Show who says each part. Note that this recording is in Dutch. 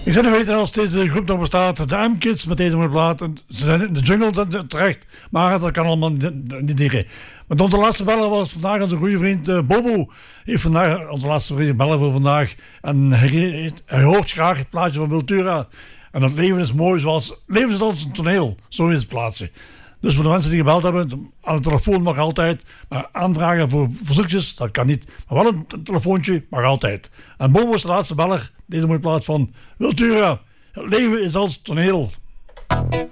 Speaker 1: Ik zou niet weten als deze groep nog bestaat. De M-Kids met deze mooie plaat. Ze zijn in de jungle terecht. Maar dat kan allemaal niet tegen. Maar onze laatste beller was vandaag onze goede vriend Bobo. Heeft vandaag onze laatste vriend bellen voor vandaag. En hij hoort graag het plaatje van Wiltura. En het leven is mooi zoals... Leven is als een toneel. Zo is het plaatje. Dus voor de mensen die gebeld hebben, aan de telefoon mag altijd. Maar aanvragen voor verzoekjes, dat kan niet. Maar wel een telefoontje, mag altijd. En Bobo is de laatste beller. Deze mooie plaat van Wiltura. Het leven is als toneel.